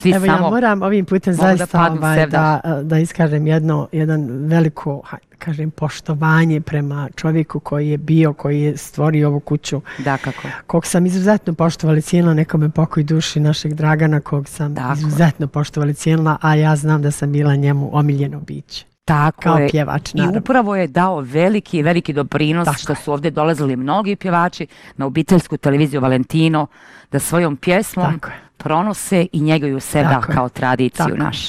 Evo ja moram ovim putem zaista da iskažem jedan veliko, kažem, poštovanje prema čovjeku koji je bio, koji je stvorio ovu kuću. Da, kako? Kog sam izuzetno poštovala i cijenila, nekome pokoj duši našeg Dragana, kog sam izuzetno poštovala i cijenila, a ja znam da sam bila njemu omiljeno biće. Tako kao je. Pjevač, naravno. I upravo je dao veliki doprinos što su ovdje dolazili mnogi pjevači na obiteljsku televiziju Valentino da svojom pjesmom pronose i njeguju sebe kao tradiciju našu.